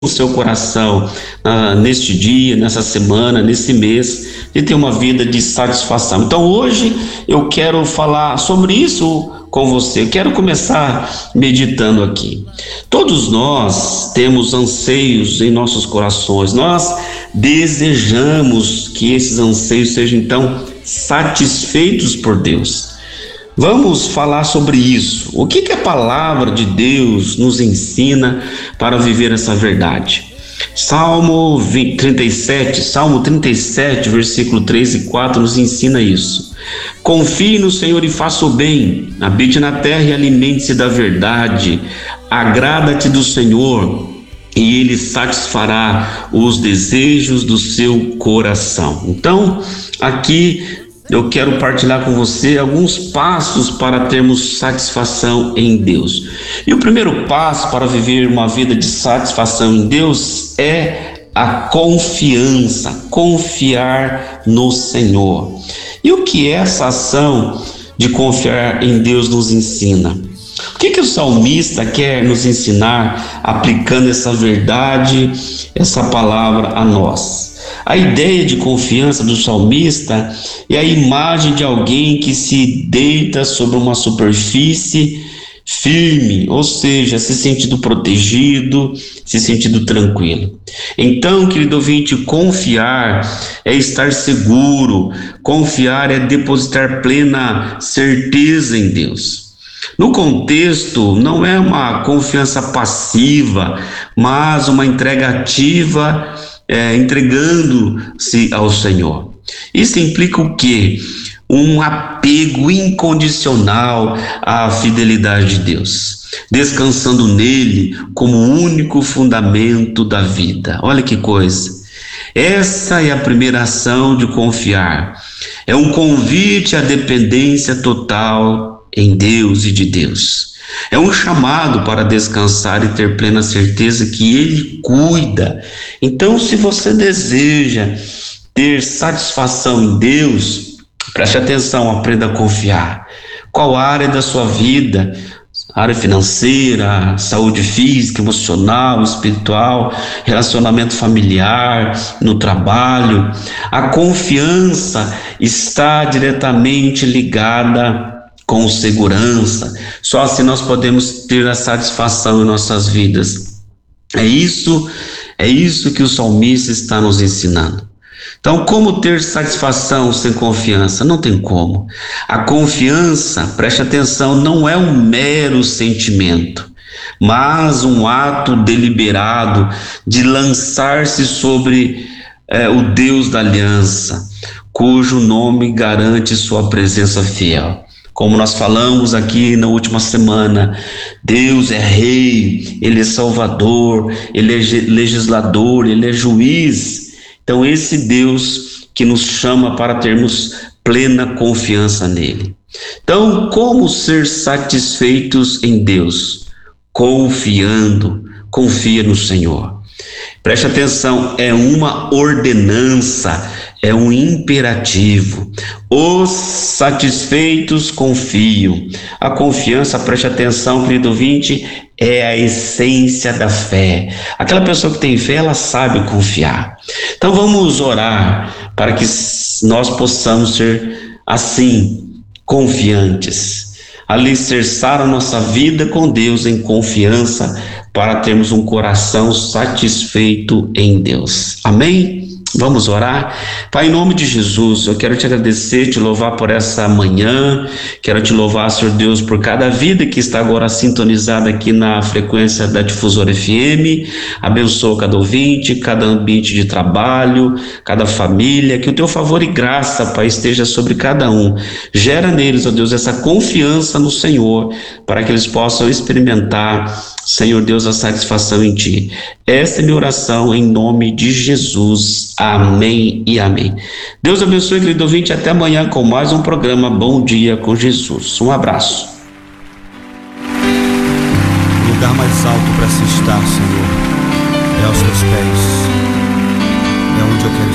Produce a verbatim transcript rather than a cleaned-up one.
o seu coração ah, neste dia, nessa semana, nesse mês, de ter uma vida de satisfação. Então hoje eu quero falar sobre isso com você. Eu quero começar meditando aqui. Todos nós temos anseios em nossos corações. Nós desejamos que esses anseios sejam então satisfeitos por Deus. Vamos falar sobre isso. O que que a palavra de Deus nos ensina para viver essa verdade? Salmo trinta e sete, Salmo trinta e sete, versículo três e quatro nos ensina isso. Confie no Senhor e faça o bem, habite na terra e alimente-se da verdade. Agrada-te do Senhor e Ele satisfará os desejos do seu coração. Então, aqui eu quero partilhar com você alguns passos para termos satisfação em Deus. E o primeiro passo para viver uma vida de satisfação em Deus é a confiança, confiar no Senhor. E o que essa ação de confiar em Deus nos ensina? O que que o salmista quer nos ensinar aplicando essa verdade, essa palavra a nós? A ideia de confiança do salmista é a imagem de alguém que se deita sobre uma superfície firme, ou seja, se sentindo protegido, se sentindo tranquilo. Então, querido ouvinte, confiar é estar seguro, confiar é depositar plena certeza em Deus. No contexto, não é uma confiança passiva, mas uma entrega ativa, É, entregando-se ao Senhor. Isso implica o quê? Um apego incondicional à fidelidade de Deus, descansando nele como o único fundamento da vida. Olha que coisa. Essa é a primeira ação de confiar. É um convite à dependência total em Deus e de Deus. É um chamado para descansar e ter plena certeza que Ele cuida. Então, se você deseja ter satisfação em Deus, preste atenção, aprenda a confiar. Qual área da sua vida? Área financeira, saúde física, emocional, espiritual, relacionamento familiar, no trabalho. A confiança está diretamente ligada com segurança. Só assim nós podemos ter a satisfação em nossas vidas. É isso, é isso que o salmista está nos ensinando. Então, como ter satisfação sem confiança? Não tem como. A confiança, preste atenção, não é um mero sentimento, mas um ato deliberado de lançar-se sobre é, o Deus da aliança, cujo nome garante sua presença fiel. Como nós falamos aqui na última semana, Deus é rei, Ele é salvador, Ele é legislador, Ele é juiz. Então esse Deus que nos chama para termos plena confiança nele. Então, como ser satisfeitos em Deus? Confiando, confia no Senhor. Preste atenção, é uma ordenança, é um imperativo. Os satisfeitos confiam. A confiança, preste atenção, querido ouvinte, é a essência da fé. Aquela pessoa que tem fé, ela sabe confiar. Então vamos orar para que nós possamos ser assim, confiantes. Alicerçar a nossa vida com Deus em confiança para termos um coração satisfeito em Deus. Amém? Vamos orar? Pai, em nome de Jesus, eu quero te agradecer, te louvar por essa manhã, quero te louvar, Senhor Deus, por cada vida que está agora sintonizada aqui na frequência da Difusora F M, abençoa cada ouvinte, cada ambiente de trabalho, cada família, que o teu favor e graça, Pai, esteja sobre cada um, gera neles, ó Deus, essa confiança no Senhor, para que eles possam experimentar, Senhor Deus, a satisfação em Ti. Essa é minha oração em nome de Jesus. Amém e amém. Deus abençoe, querido ouvinte, até amanhã com mais um programa Bom Dia com Jesus. Um abraço. O lugar mais alto para se estar, Senhor, é aos teus pés. É onde eu quero